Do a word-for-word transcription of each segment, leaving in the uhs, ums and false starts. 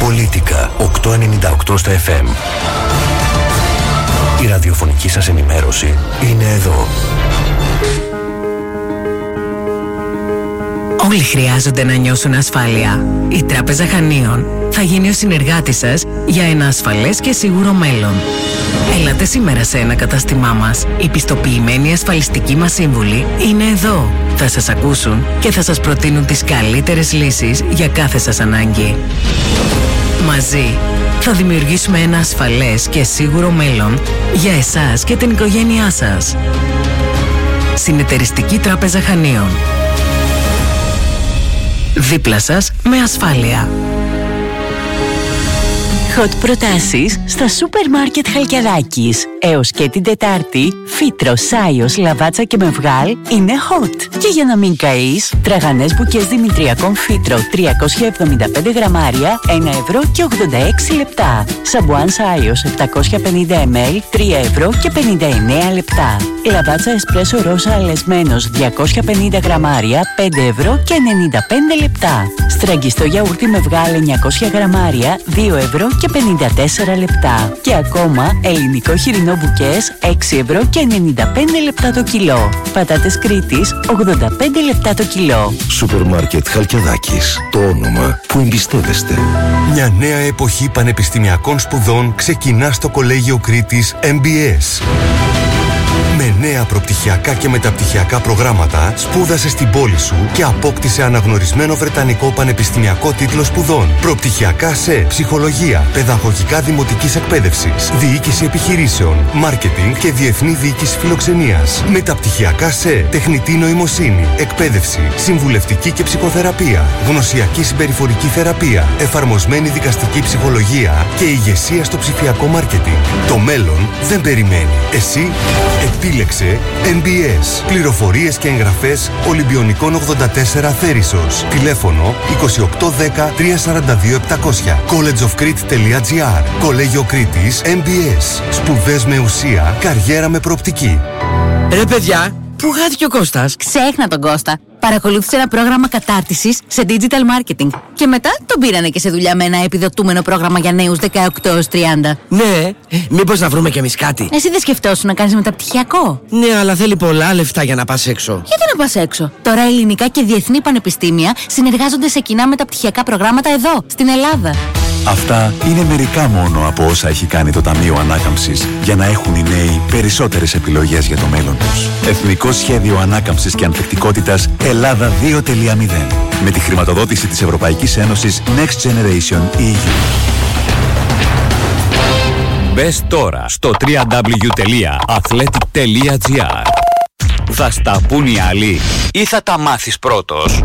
Πολίτικα οκτακόσια ενενήντα οκτώ στα εφ εμ. Η ραδιοφωνική σας ενημέρωση είναι εδώ. Όλοι χρειάζονται να νιώσουν ασφάλεια. Η Τράπεζα Χανίων θα γίνει ο συνεργάτης σας για ένα ασφαλές και σίγουρο μέλλον. Έλατε σήμερα σε ένα κατάστημά μας. Οι πιστοποιημένοι ασφαλιστικοί μας σύμβουλοι είναι εδώ. Θα σας ακούσουν και θα σας προτείνουν τις καλύτερες λύσεις για κάθε σας ανάγκη. Μαζί θα δημιουργήσουμε ένα ασφαλές και σίγουρο μέλλον για εσάς και την οικογένειά σας. Συνεταιριστική Τράπεζα Χανίων. Δίπλα σας με ασφάλεια. Hot προτάσεις στα σούπερ μάρκετ Χαλκιαδάκης. Έως και την Τετάρτη, φύτρο, σάιος, λαβάτσα και μευγάλ είναι hot. Και για να μην καείς, τραγανές μπουκές δημητριακών φύτρο τριακόσια εβδομήντα πέντε γραμμάρια, ένα ευρώ και ογδόντα έξι λεπτά. Σαμπουάν σάιος επτακόσια πενήντα μιλιλίτρια, τρία ευρώ και πενήντα εννέα λεπτά. Λαβάτσα εσπρέσο ρόζα αλεσμένος διακόσια πενήντα γραμμάρια, πέντε ευρώ και ενενήντα πέντε λεπτά. Στραγγιστό γιαούρτι μευγάλ εννιακόσια γραμμάρια, δύο ευρώ και πενήντα τέσσερα λεπτά. Και ακόμα ελληνικό χοιρινό μπουκές έξι ευρώ και ενενήντα πέντε λεπτά το κιλό. Πατάτες Κρήτης ογδόντα πέντε λεπτά το κιλό. Σούπερ μάρκετ Χαλκιαδάκης. Το όνομα που εμπιστεύεστε. Μια νέα εποχή πανεπιστημιακών σπουδών ξεκινά στο Κολέγιο Κρήτης εμ μπι ες. Με νέα προπτυχιακά και μεταπτυχιακά προγράμματα, σπούδασε στην πόλη σου και απόκτησε αναγνωρισμένο βρετανικό πανεπιστημιακό τίτλο σπουδών. Προπτυχιακά σε ψυχολογία, παιδαγωγικά δημοτικής εκπαίδευσης, διοίκηση επιχειρήσεων, μάρκετινγκ και διεθνή διοίκηση φιλοξενίας. Μεταπτυχιακά σε τεχνητή νοημοσύνη, εκπαίδευση, συμβουλευτική και ψυχοθεραπεία, γνωσιακή συμπεριφορική θεραπεία, εφαρμοσμένη δικαστική ψυχολογία και ηγεσία στο ψηφιακό μάρκετινγκ. Το μέλλον δεν περιμένει. Εσύ επίλεξε εμ μπι ες. Πληροφορίες και εγγραφές Ολυμπιονικών ογδόντα τέσσερα Θέρισσος. Τηλέφωνο είκοσι οκτώ δέκα τριακόσια σαράντα δύο επτακόσια. κόλετζ οφ κρήτη τελεία τζι άρ. Κολέγιο Κρήτης εμ μπι ες. Σπουδές με ουσία, καριέρα με προοπτική. Ρε παιδιά, πού χάθηκε ο Κώστας? Ξέχνα τον Κώστα. Παρακολούθησε ένα πρόγραμμα κατάρτισης σε digital marketing και μετά τον πήρανε και σε δουλειά με ένα επιδοτούμενο πρόγραμμα για νέους δεκαοκτώ έως τριάντα. Ναι, μήπως να βρούμε κι εμείς κάτι? Εσύ δεν σκεφτόσουν να κάνεις μεταπτυχιακό? Ναι, αλλά θέλει πολλά λεφτά για να πας έξω. Γιατί να πας έξω? Τώρα ελληνικά και διεθνή πανεπιστήμια συνεργάζονται σε κοινά μεταπτυχιακά προγράμματα εδώ, στην Ελλάδα. Αυτά είναι μερικά μόνο από όσα έχει κάνει το Ταμείο Ανάκαμψης για να έχουν οι νέοι περισσότερες επιλογές για το μέλλον τους. Εθνικό Σχέδιο Ανάκαμψης και Ανθεκτικότητας Ελλάδα δύο τελεία μηδέν. Με τη χρηματοδότηση της Ευρωπαϊκής Ένωσης Next Generation ι γιου. Μπες τώρα στο double-u double-u double-u τελεία athletic τελεία τζι άρ. Θα στα πουν οι άλλοι ή θα τα μάθεις πρώτος?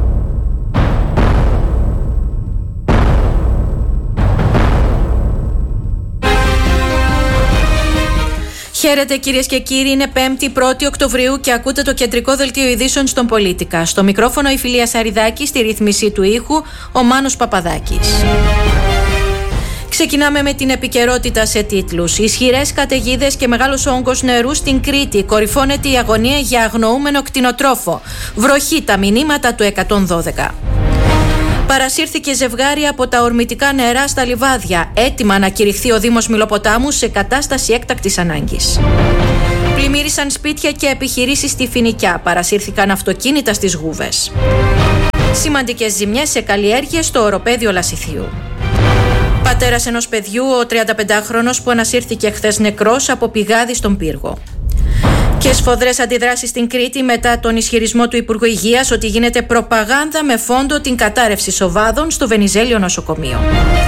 Χαίρετε κυρίες και κύριοι, είναι πέμπτη πρώτη Οκτωβρίου και ακούτε το κεντρικό δελτίο ειδήσεων στον Πολίτικα. Στο μικρόφωνο η Φιλία Σαριδάκη, στη ρύθμιση του ήχου ο Μάνος Παπαδάκης. Ξεκινάμε με την επικαιρότητα σε τίτλους. Ισχυρές καταιγίδες και μεγάλος όγκος νερού στην Κρήτη. Κορυφώνεται η αγωνία για αγνοούμενο κτηνοτρόφο. Βροχή τα μηνύματα του εκατόν δώδεκα. Παρασύρθηκε ζευγάρι από τα ορμητικά νερά στα λιβάδια. Έτοιμα να κηρυχθεί ο Δήμος Μηλοποτάμου σε κατάσταση έκτακτης ανάγκης. Πλημμύρισαν σπίτια και επιχειρήσεις στη Φοινικιά. Παρασύρθηκαν αυτοκίνητα στις Γούβες. Σημαντικές ζημιές σε καλλιέργειες στο οροπέδιο Λασιθίου. Πατέρας ενός παιδιού, ο τριανταπεντάχρονος που ανασύρθηκε χθες νεκρός από πηγάδι στον πύργο. Και σφοδρές αντιδράσεις στην Κρήτη μετά τον ισχυρισμό του Υπουργού Υγείας ότι γίνεται προπαγάνδα με φόντο την κατάρρευση σοβάδων στο Βενιζέλιο νοσοκομείο.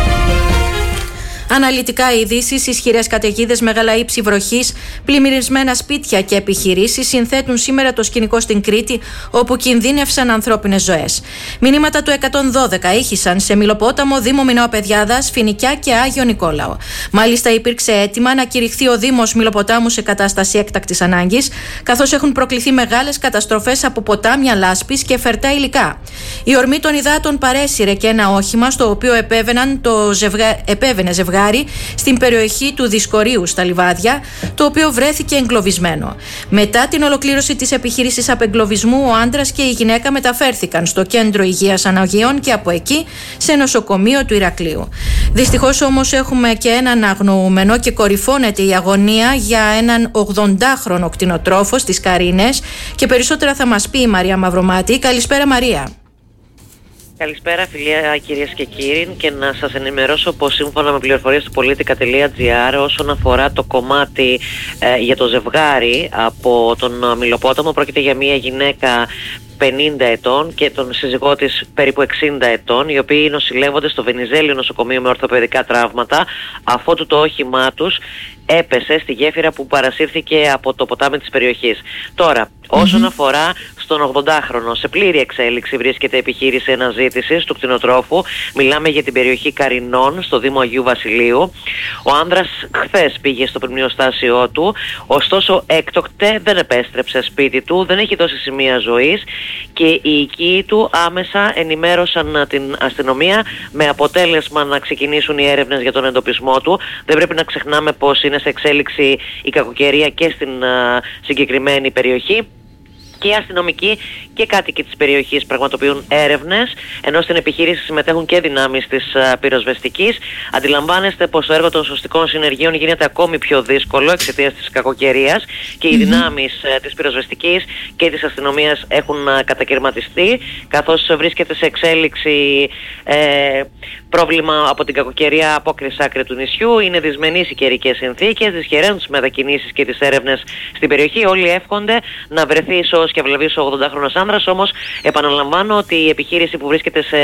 Αναλυτικά ειδήσεις, ισχυρές καταιγίδες, μεγάλα ύψη βροχής, πλημμυρισμένα σπίτια και επιχειρήσεις συνθέτουν σήμερα το σκηνικό στην Κρήτη, όπου κινδύνευσαν ανθρώπινες ζωές. Μηνύματα του εκατόν δώδεκα ήχησαν σε Μηλοπόταμο, Δήμο Μινεοπαιδιάδας, Φοινικιά και Άγιο Νικόλαο. Μάλιστα, υπήρξε αίτημα να κηρυχθεί ο Δήμος Μηλοποτάμου σε κατάσταση έκτακτης ανάγκης, καθώς έχουν προκληθεί μεγάλες καταστροφές από ποτάμια λάσπης και φερτά υλικά. Η ορμή των υδάτων παρέσυρε και ένα όχημα στο οποίο επέβαιναν το ζευγα... επέβαινε ζευγάρι ζευγάρι στην περιοχή του Δισκορείου στα Λιβάδια, το οποίο βρέθηκε εγκλωβισμένο. Μετά την ολοκλήρωση της επιχείρησης απεγκλωβισμού, ο άντρας και η γυναίκα μεταφέρθηκαν στο κέντρο υγείας Αναγιών και από εκεί σε νοσοκομείο του Ηρακλείου. Δυστυχώς όμως έχουμε και έναν αγνοούμενο και κορυφώνεται η αγωνία για έναν ογδοντάχρονο κτηνοτρόφο στις Καρίνες και περισσότερα θα μας πει η Μαρία Μαυρομάτη. Καλησπέρα Μαρία. Καλησπέρα φιλία κυρίες και κύριοι, και να σας ενημερώσω πως σύμφωνα με πληροφορίες του Politica τελεία τζι άρ, όσον αφορά το κομμάτι ε, για το ζευγάρι από τον Μυλοπόταμο, πρόκειται για μια γυναίκα πενήντα ετών και τον σύζυγό της περίπου εξήντα ετών, οι οποίοι νοσηλεύονται στο Βενιζέλιο νοσοκομείο με ορθοπαιδικά τραύματα, αφότου το όχημά τους έπεσε στη γέφυρα που παρασύρθηκε από το ποτάμι της περιοχής. Τώρα, όσον mm-hmm. αφορά στον ογδοντάχρονο, σε πλήρη εξέλιξη βρίσκεται επιχείρηση αναζήτησης του κτηνοτρόφου. Μιλάμε για την περιοχή Καρινών, στο Δήμο Αγίου Βασιλείου. Ο άνδρας χθες πήγε στο πριμνιοστάσιό του, ωστόσο έκτοτε δεν επέστρεψε σπίτι του, δεν έχει δώσει σημεία ζωής και οι οικοί του άμεσα ενημέρωσαν την αστυνομία, με αποτέλεσμα να ξεκινήσουν οι έρευνες για τον εντοπισμό του. Δεν πρέπει να ξεχνάμε πως είναι σε εξέλιξη η κακοκαιρία και στην uh, συγκεκριμένη περιοχή. Και οι αστυνομικοί και κάτοικοι της περιοχής πραγματοποιούν έρευνες, ενώ στην επιχείρηση συμμετέχουν και δυνάμεις της uh, πυροσβεστικής. Αντιλαμβάνεστε πως το έργο των σωστικών συνεργείων γίνεται ακόμη πιο δύσκολο εξαιτίας της κακοκαιρίας και οι mm-hmm. δυνάμεις uh, της πυροσβεστικής και της αστυνομίας έχουν uh, κατακαιρματιστεί, καθώς βρίσκεται σε εξέλιξη ε, πρόβλημα από την κακοκαιρία απόκριση άκρη του νησιού. Είναι δυσμενείς οι καιρικές συνθήκες, δυσχεραίνουν τις μετακινήσεις και τις έρευνες στην περιοχή. Όλοι εύχονται να βρεθεί ίσως και αυλαβής ο ογδοντάχρονος άνδρας, όμως επαναλαμβάνω ότι η επιχείρηση που βρίσκεται σε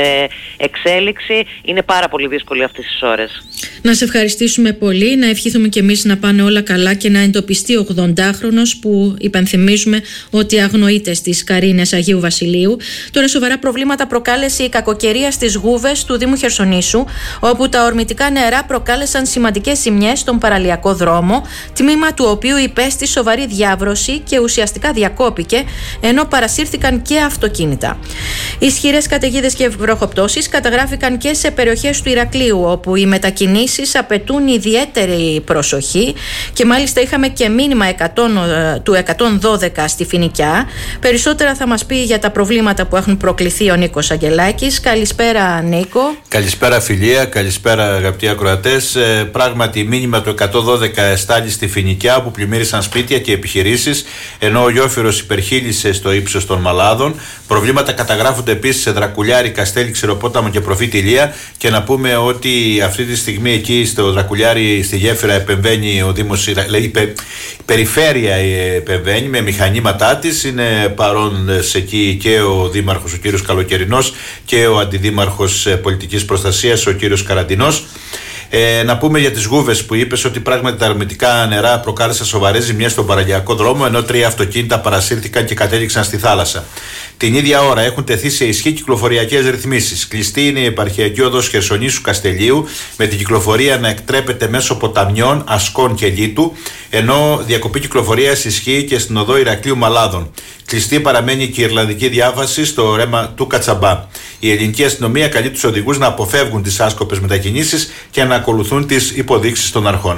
εξέλιξη είναι πάρα πολύ δύσκολη αυτές τις ώρες. Να σε ευχαριστήσουμε πολύ, να ευχηθούμε και εμείς να πάνε όλα καλά και να εντοπιστεί ο ογδοντάχρονος που υπενθυμίζουμε ότι αγνοείται στις Καρίνες Αγίου Βασιλείου. Τώρα σοβαρά προβλήματα προκάλεσε η κακοκαιρία στις Γούβες του Δήμου Χερσονήσου, όπου τα ορμητικά νερά προκάλεσαν σημαντικές ζημιές στον παραλιακό δρόμο, τμήμα του οποίου υπέστη σοβαρή διάβρωση και ουσιαστικά διακόπηκε, ενώ παρασύρθηκαν και αυτοκίνητα. Ισχυρές καταιγίδες και βροχοπτώσεις καταγράφηκαν και σε περιοχές του Ηρακλείου, όπου οι μετακινήσεις απαιτούν ιδιαίτερη προσοχή και μάλιστα είχαμε και μήνυμα εκατό, του εκατόν δώδεκα στη Φοινικιά. Περισσότερα θα μας πει για τα προβλήματα που έχουν προκληθεί ο Νίκος Αγγελάκης. Καλησπέρα Νίκο. Καλησπέρα φιλία, καλησπέρα αγαπητοί ακροατές. Ε, πράγματι μήνυμα του εκατόν δώδεκα εστάλει στη Φοινικιά, που πλημμύρισαν σπίτια και επιχειρήσεις, ενώ ο Λιόφυρος υπερχείλησε στο ύψος των Μαλάδων. Προβλήματα καταγράφονται επίσης σε Δρακουλιάρη, Καστέλη, Ξηροπόταμο και Προφήτη Ηλία. Και να πούμε ότι αυτή τη στιγμή εκεί στο Δρακουλιάρη, στη γέφυρα, επεμβαίνει ο Δήμος, δηλαδή η περιφέρεια επεμβαίνει με μηχανήματά της. Είναι παρόντες εκεί και ο Δήμαρχος ο κύριος Καλοκαιρινός και ο Αντιδήμαρχος Πολιτικής Προστασίας ο κύριος Καραντινός. Ε, να πούμε για τις Γούβες που είπες ότι πράγματι τα αρμητικά νερά προκάλεσαν σοβαρές ζημιές στον παραλιακό δρόμο, ενώ τρία αυτοκίνητα παρασύρθηκαν και κατέληξαν στη θάλασσα. Την ίδια ώρα έχουν τεθεί σε ισχύ κυκλοφοριακές ρυθμίσεις. Κλειστή είναι η επαρχιακή οδός Χερσονήσου Καστελίου, με την κυκλοφορία να εκτρέπεται μέσω ποταμιών, ασκών και λίτου, ενώ διακοπή κυκλοφορίας ισχύει και στην οδό Ηρακλείου Μαλάδων. Κλειστή παραμένει και η Ιρλανδική διάβαση στο ρέμα του Κατσαμπά. Η ελληνική αστυνομία καλεί τους οδηγούς να αποφεύγουν τις άσκοπες μετακινήσεις και να ακολουθούν τις υποδείξεις των αρχών.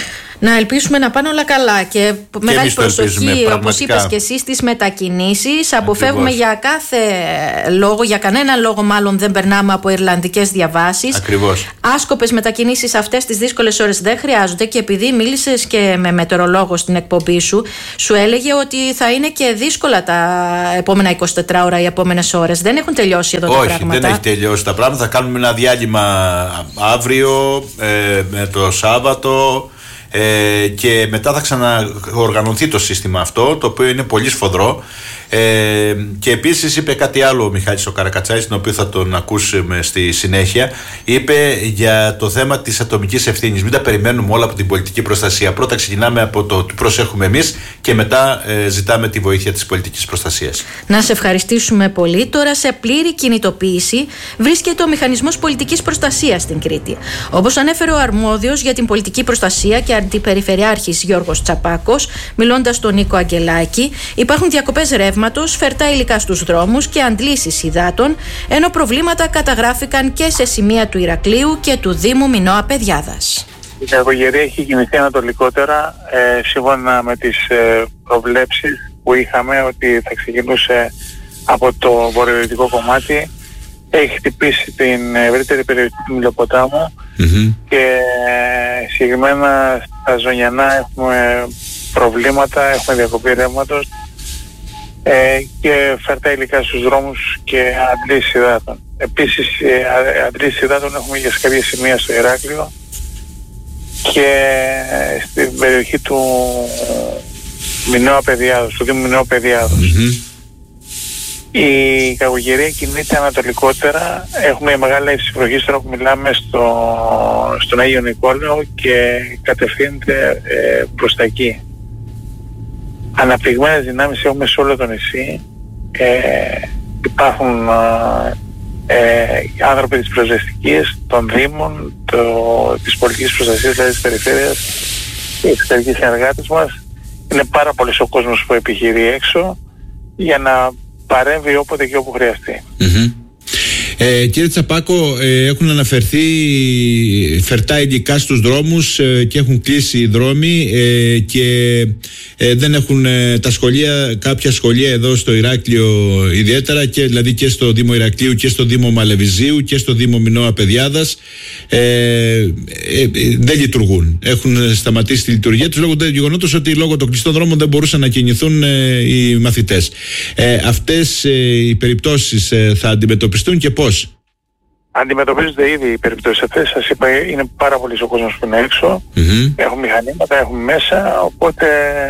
Να ελπίσουμε να πάνε όλα καλά και, και μεγάλη προσοχή, όπως είπες και εσύ, στις μετακινήσεις. Αποφεύγουμε για κάθε λόγο, για κανένα λόγο μάλλον δεν περνάμε από ιρλανδικές διαβάσεις. Ακριβώς. Άσκοπες μετακινήσεις αυτές τις δύσκολες ώρες δεν χρειάζονται, και επειδή μίλησες και με μετεωρολόγο στην εκπομπή σου, σου έλεγε ότι θα είναι και δύσκολα τα επόμενα είκοσι τέσσερις ώρα, οι επόμενες ώρες. Δεν έχουν τελειώσει εδώ Όχι, τα πράγματα. Όχι, δεν έχει τελειώσει τα πράγματα. Θα κάνουμε ένα διάλειμμα αύριο, ε, με το Σάββατο. Ε, και μετά θα ξαναοργανωθεί το σύστημα αυτό, το οποίο είναι πολύ σφοδρό. Ε, και επίσης είπε κάτι άλλο ο Μιχάλης ο Καρακατσάης, τον οποίο θα τον ακούσουμε στη συνέχεια. Είπε για το θέμα της ατομικής ευθύνης. Μην τα περιμένουμε όλα από την πολιτική προστασία. Πρώτα ξεκινάμε από το τι προσέχουμε εμείς και μετά ε, ζητάμε τη βοήθεια της πολιτικής προστασίας. Να σε ευχαριστήσουμε πολύ. Τώρα σε πλήρη κινητοποίηση βρίσκεται ο Μηχανισμός Πολιτικής Προστασίας στην Κρήτη. Όπως ανέφερε ο αρμόδιος για την πολιτική προστασία και αντιπεριφερειάρχης Γιώργος Τσαπάκος, μιλώντας στον Νίκο Αγγελάκη, υπάρχουν διακοπές ρεύματος ρεύματος, φερτά υλικά στους δρόμους και αντλήσεις υδάτων, ενώ προβλήματα καταγράφηκαν και σε σημεία του Ηρακλείου και του Δήμου Μινώα Παιδιάδας. Η κακογερία έχει κινηθεί ανατολικότερα, ε, σύμφωνα με τις ε, προβλέψεις που είχαμε ότι θα ξεκινούσε από το βορειοδυτικό κομμάτι. Έχει χτυπήσει την ευρύτερη περιοχή του Μιλοποτάμου mm-hmm. και ε, συγκεκριμένα στα Ζωνιανά έχουμε προβλήματα, έχουμε διακοπή ρεύματος ε, και φερτά υλικά στους δρόμους και αντλήσεις υδάτων. Επίσης ε, αντλήσεις υδάτων έχουμε για σε κάποια σημεία στο Ηράκλειο και στην περιοχή του Μινώα Παιδιάδος, του Δήμου Μινώα Παιδιάδος. Mm-hmm. Η κακογερία κινείται ανατολικότερα. Έχουμε μεγάλα υψηφροχής τώρα που μιλάμε στο, στον Άγιο Νικόλαο και κατευθύνεται ε, προς τα εκεί. Αναπτυγμένες δυνάμεις έχουμε σε όλο το νησί. Ε, υπάρχουν ε, άνθρωποι της πυροσβεστικής, των Δήμων, το, της πολιτικής προστασίας, δηλαδή της περιφέρειας, οι εξωτερικοί συνεργάτες μας. Είναι πάρα πολύς ο κόσμος που επιχειρεί έξω για να παρέμβει όποτε και όπου χρειαστεί. Mm-hmm. Ε, κύριε Τσαπάκο, ε, έχουν αναφερθεί φερτά υλικά στους δρόμους ε, και έχουν κλείσει οι δρόμοι ε, και ε, δεν έχουν ε, τα σχολεία, κάποια σχολεία εδώ στο Ηράκλειο ιδιαίτερα, και δηλαδή και στο Δήμο Ηρακλείου και στο Δήμο Μαλεβιζίου και στο Δήμο Μινώα Παιδιάδας ε, ε, ε, δεν λειτουργούν. Έχουν σταματήσει τη λειτουργία τους λόγω του γεγονότος ότι λόγω των κλειστών δρόμων δεν μπορούσαν να κινηθούν ε, οι μαθητές. Ε, αυτές ε, οι περιπτώσεις ε, θα αντιμετωπιστούν και πώς? Αντιμετωπίζονται ήδη οι περιπτώσεις αυτές. Σας είπα, είναι πάρα πολύ ο κόσμος που είναι έξω. Mm-hmm. Έχουν μηχανήματα, έχουν μέσα, οπότε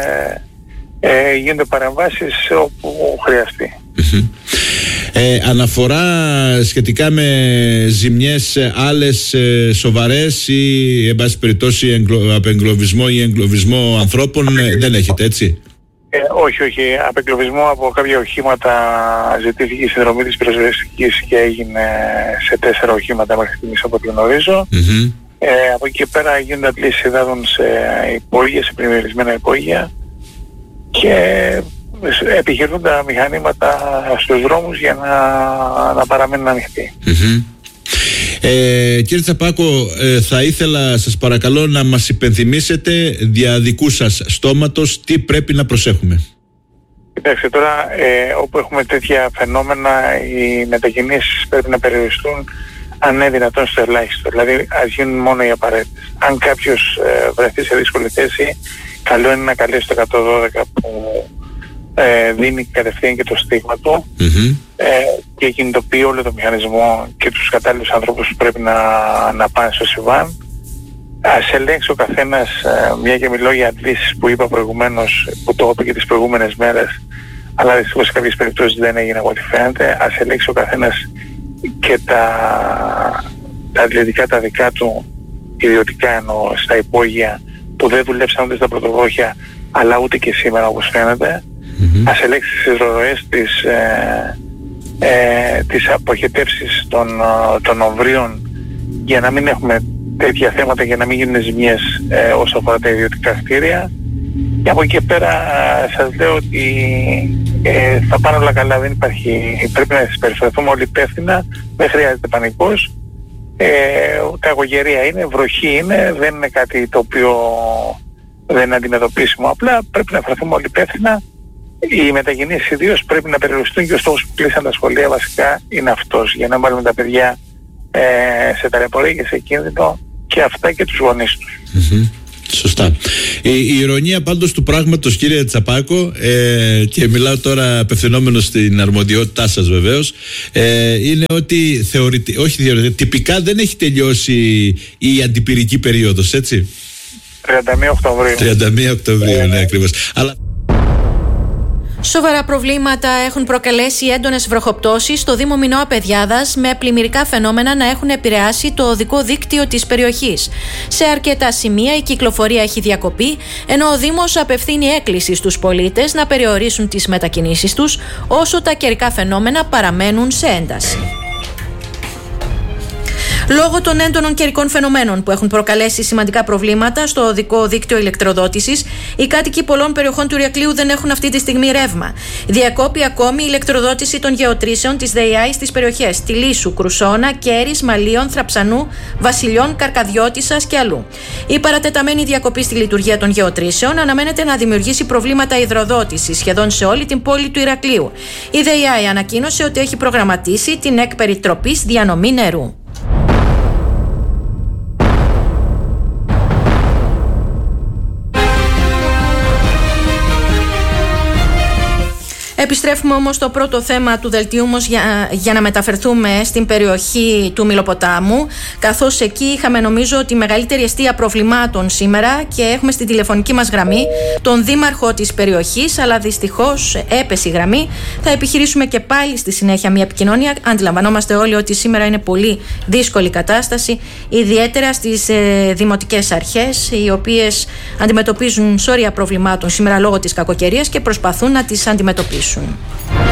ε, γίνονται παρεμβάσεις όπου χρειαστεί. Mm-hmm. Ε, αναφορά σχετικά με ζημιές άλλες ε, σοβαρές ή εν πάση περιπτώσει εγκλω, απεγκλωβισμό ή εγκλωβισμό ανθρώπων ε, δεν έχετε, έτσι? Ε, όχι, όχι. Απεγκλωβισμό από κάποια οχήματα ζητήθηκε η συνδρομή της πυροσβεστικής και έγινε σε τέσσερα οχήματα μέχρι στιγμής από ό,τι γνωρίζω. Mm-hmm. Ε, από εκεί και πέρα γίνονται αντλήσεις υδάτων σε υπόγεια, σε πλημμυρισμένα υπόγεια και επιχειρούν τα μηχανήματα στους δρόμους για να, να παραμένουν ανοιχτοί. Mm-hmm. Ε, κύριε Τσαπάκο, ε, θα ήθελα σας παρακαλώ να μας υπενθυμίσετε δια δικού σας στόματος τι πρέπει να προσέχουμε. Κοιτάξτε τώρα, ε, όπου έχουμε τέτοια φαινόμενα, οι μετακινήσεις πρέπει να περιοριστούν αν είναι δυνατόν στο ελάχιστο. Δηλαδή ας γίνουν μόνο οι απαραίτητες. Αν κάποιος ε, βρεθεί σε δύσκολη θέση, καλό είναι να καλέσει το εκατόν δώδεκα που ε, δίνει κατευθείαν και το στίγμα του mm-hmm. ε, και κινητοποιεί όλο το μηχανισμό και τους κατάλληλους ανθρώπους που πρέπει να, να πάνε στο ΣΥΒΑΝ. Ας ελέγξει ο καθένας, ε, μια και μιλώ για αντλήσεις που είπα προηγουμένως, που το είπα και τις προηγούμενες μέρες, αλλά δυστυχώς σε κάποιες περιπτώσεις δεν έγινε από ό,τι φαίνεται. Ας ελέγξει ο καθένας και τα, τα αθλητικά τα δικά του, ιδιωτικά εννοώ, στα υπόγεια που δεν δουλέψαν ούτε στα πρωτοβόχια αλλά ούτε και σήμερα όπως φαίνεται. Mm-hmm. Ας ελέγξει τις ροές, τις, ε, ε, τις αποχετεύσεις των, των ομβρίων για να μην έχουμε τέτοια θέματα, για να μην γίνουν ζημιές ε, όσο αφορά τα ιδιωτικά κτίρια. Και από εκεί και πέρα ε, σας λέω ότι ε, θα πάνε όλα καλά, δεν υπάρχει, πρέπει να συμπεριφερθούμε όλοι υπεύθυνα, δεν χρειάζεται πανικός. Ε, κακογερία είναι, βροχή είναι, δεν είναι κάτι το οποίο δεν είναι αντιμετωπίσιμο, απλά πρέπει να φερθούμε όλοι υπεύθυνα. Οι μετακινήσεις ιδίως πρέπει να περιοριστούν και ο στόχος που κλείσαν τα σχολεία βασικά είναι αυτός, για να βάλουμε τα παιδιά ε, σε ταλαιπωρία και σε κίνδυνο, και αυτά και τους γονείς τους. Mm-hmm. Σωστά. Η, η ηρωνία πάντως του πράγματος, κύριε Τσαπάκο, ε, και μιλάω τώρα απευθυνόμενος στην αρμοδιότητά σας βεβαίως, ε, είναι ότι θεωρητι, όχι θεωρητικά, τυπικά δεν έχει τελειώσει η αντιπυρική περίοδος, έτσι? τριάντα μία Οκτωβρίου. τριάντα μία Οκτωβρίου, ε, ναι, ακριβώς. Αλλά... Σοβαρά προβλήματα έχουν προκαλέσει έντονες βροχοπτώσεις στο Δήμο Μινώα Παιδιάδας, με πλημμυρικά φαινόμενα να έχουν επηρεάσει το οδικό δίκτυο της περιοχής. Σε αρκετά σημεία η κυκλοφορία έχει διακοπεί, ενώ ο Δήμος απευθύνει έκκληση στους πολίτες να περιορίσουν τις μετακινήσεις τους όσο τα καιρικά φαινόμενα παραμένουν σε ένταση. Λόγω των έντονων καιρικών φαινομένων που έχουν προκαλέσει σημαντικά προβλήματα στο οδικό δίκτυο ηλεκτροδότησης, οι κάτοικοι πολλών περιοχών του Ηρακλείου δεν έχουν αυτή τη στιγμή ρεύμα. Διακόπη ακόμη η ηλεκτροδότηση των γεωτρήσεων της ΔΕΙΑΗ στις περιοχές Τιλίσου, Κρουσόνα, Κέρης, Μαλίων, Θραψανού, Βασιλιών, Καρκαδιώτισσας και αλλού. Η παρατεταμένη διακοπή στη λειτουργία των γεωτρήσεων αναμένεται να δημιουργήσει προβλήματα υδροδότησης σχεδόν σε όλη την πόλη του Ηρακλείου. Η ΔΕΙΑΗ ανακοίνωσε ότι έχει προγραμματίσει την εκπεριτροπής διανομή νερού. Επιστρέφουμε όμως στο πρώτο θέμα του δελτίου μας για, για να μεταφερθούμε στην περιοχή του Μυλοποτάμου, καθώς εκεί είχαμε νομίζω τη μεγαλύτερη εστία προβλημάτων σήμερα και έχουμε στην τηλεφωνική μας γραμμή τον δήμαρχο της περιοχής, αλλά δυστυχώς έπεσε η γραμμή. Θα επιχειρήσουμε και πάλι στη συνέχεια μια επικοινωνία. Αντιλαμβανόμαστε όλοι ότι σήμερα είναι πολύ δύσκολη κατάσταση, ιδιαίτερα στις ε, δημοτικές αρχές, οι οποίες αντιμετωπίζουν σωρία προβλημάτων σήμερα λόγω της κακοκαιρίας και προσπαθούν να τις αντιμετωπίσουν.